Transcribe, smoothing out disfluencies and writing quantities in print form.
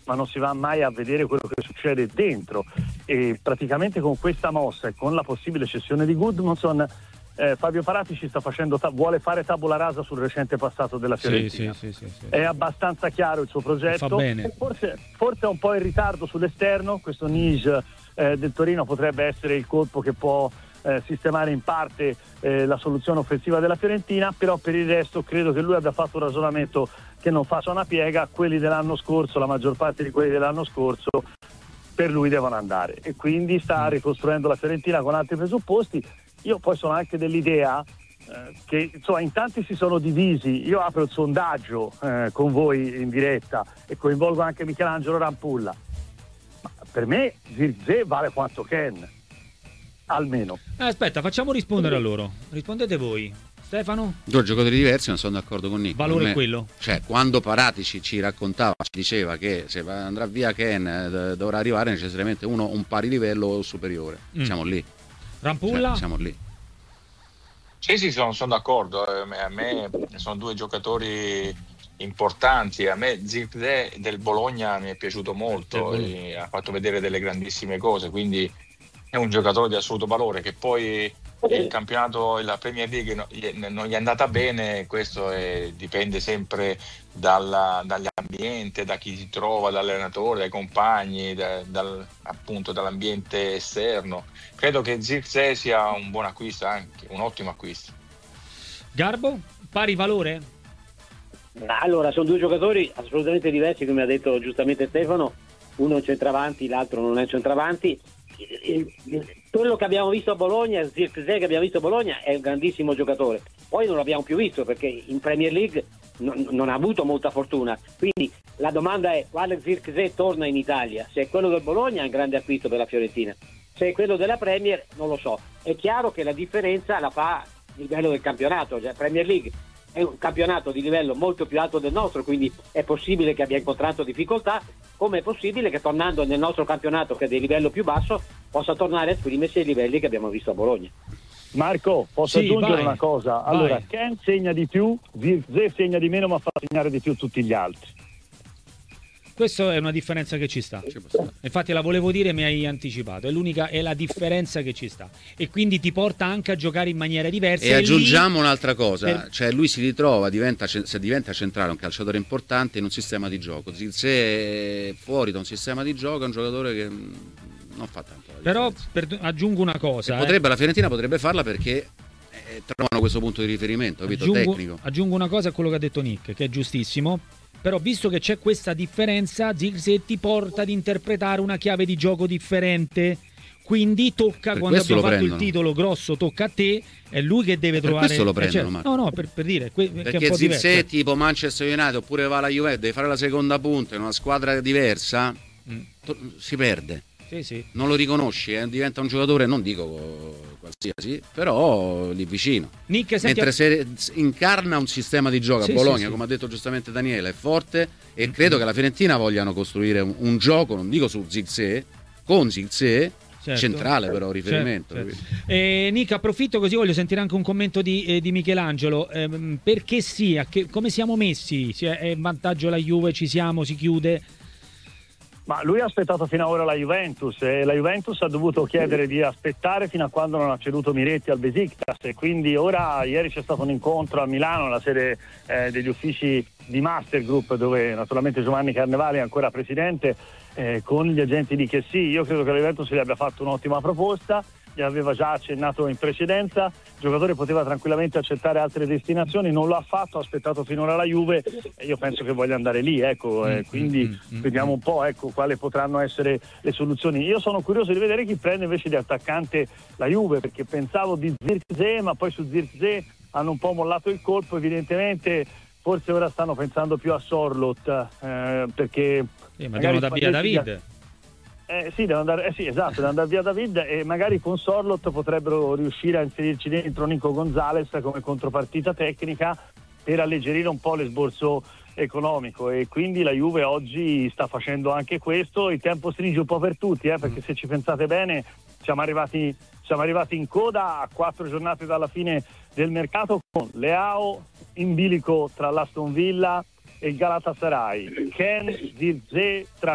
ma non si va mai a vedere quello che succede dentro, e praticamente con questa mossa e con la possibile cessione di Gudmundsson, Fabio Paratici sta facendo vuole fare tabula rasa sul recente passato della Fiorentina. Sì. È abbastanza chiaro il suo progetto. Fa bene. Forse è un po' in ritardo sull'esterno. Questo Nice del Torino potrebbe essere il colpo che può sistemare in parte la soluzione offensiva della Fiorentina, però per il resto credo che lui abbia fatto un ragionamento che non faccia una piega. Quelli dell'anno scorso, la maggior parte di quelli dell'anno scorso, per lui devono andare, e quindi sta ricostruendo la Fiorentina con altri presupposti. Io poi sono anche dell'idea che insomma in tanti si sono divisi. Io apro il sondaggio con voi in diretta e coinvolgo anche Michelangelo Rampulla, ma per me Zirkzee vale quanto Ken, almeno. Aspetta, facciamo rispondere a loro. Rispondete voi. Stefano? Due giocatori diversi, non sono d'accordo con Nick. Valore è quello? Cioè, quando Paratici ci raccontava, ci diceva che se andrà via Ken dovrà arrivare necessariamente uno un pari livello o superiore. Siamo lì. Rampulla? Siamo lì. Sì, sono d'accordo. A me sono due giocatori importanti. A me Zirkzee del Bologna mi è piaciuto molto, ha fatto vedere delle grandissime cose, quindi è un giocatore di assoluto valore. Che poi il campionato, la Premier League non gli è andata bene, questo dipende sempre dall'ambiente, da chi si trova, dall'allenatore, dai compagni, appunto dall'ambiente esterno. Credo che Zirkzee sia un buon acquisto, anche un ottimo acquisto. Garbo, pari valore? Allora, sono due giocatori assolutamente diversi, come ha detto giustamente Stefano. Uno è un centravanti, l'altro non è un centravanti. Quello che abbiamo visto a Bologna, Zirkzee che abbiamo visto a Bologna, è un grandissimo giocatore. Poi non l'abbiamo più visto perché in Premier League non ha avuto molta fortuna. Quindi la domanda è: quale Zirkzee torna in Italia? Se è quello del Bologna è un grande acquisto per la Fiorentina, se è quello della Premier non lo so. È chiaro che la differenza la fa il livello del campionato. Cioè, Premier League è un campionato di livello molto più alto del nostro, quindi è possibile che abbia incontrato difficoltà, come è possibile che tornando nel nostro campionato, che è di livello più basso, possa tornare a esprimersi ai livelli che abbiamo visto a Bologna. Marco, posso aggiungere una cosa? Allora, Ken segna di più, Zirkzee segna di meno, ma fa segnare di più tutti gli altri. Questa è una differenza che ci sta. Infatti la volevo dire, mi hai anticipato. È la differenza che ci sta. E quindi ti porta anche a giocare in maniera diversa. E aggiungiamo un'altra cosa, cioè lui si ritrova, se diventa centrale, un calciatore importante in un sistema di gioco. Se fuori da un sistema di gioco è un giocatore che non fa tanto la differenza. Però aggiungo una cosa. La Fiorentina potrebbe farla perché trovano questo punto di riferimento, capito? Tecnico. Aggiungo una cosa a quello che ha detto Nick, che è giustissimo. Però visto che c'è questa differenza, Zirkzee ti porta ad interpretare una chiave di gioco differente. Quindi tocca, per quando abbiamo fatto prendono. Il titolo grosso, tocca a te, è lui che deve trovare. Questo lo prendono, Marco. No, per dire perché Zirkzee tipo Manchester United oppure va alla Juventus, deve fare la seconda punta in una squadra diversa, si perde. Sì. Non lo riconosci, diventa un giocatore, non dico qualsiasi, però lì vicino. Nick, mentre se incarna un sistema di gioco a Bologna, sì. come ha detto giustamente Daniele, è forte, e credo che la Fiorentina vogliano costruire un gioco, non dico su Zirkzee, con Zirkzee, centrale però riferimento. Certo. Nick, approfitto così voglio sentire anche un commento di Michelangelo. Perché come siamo messi? È in vantaggio la Juve, si chiude? Ma lui ha aspettato fino ad ora la Juventus, e la Juventus ha dovuto chiedere di aspettare fino a quando non ha ceduto Miretti al Besiktas, e quindi ieri c'è stato un incontro a Milano, la sede degli uffici di Master Group, dove naturalmente Giovanni Carnevali è ancora presidente, con gli agenti di Chessy. Io credo che la Juventus gli abbia fatto un'ottima proposta, gli aveva già accennato in precedenza, il giocatore poteva tranquillamente accettare altre destinazioni, non lo ha fatto, ha aspettato finora la Juve, e io penso che voglia andare lì, quindi vediamo un po' quali potranno essere le soluzioni. Io sono curioso di vedere chi prende invece di attaccante la Juve, perché pensavo di Zirkzee, ma poi su Zirkzee hanno un po' mollato il colpo, evidentemente forse ora stanno pensando più a Sorloth, perché ma devono da via David. Devono andare via David, e magari con Sorloth potrebbero riuscire a inserirci dentro Nico Gonzalez come contropartita tecnica per alleggerire un po' l'esborso economico, e quindi la Juve oggi sta facendo anche questo. Il tempo stringe un po' per tutti, perché se ci pensate bene siamo arrivati in coda a 4 giornate dalla fine del mercato, con Leao in bilico tra l'Aston Villa e il Galatasaray, Ken, Zirkzee tra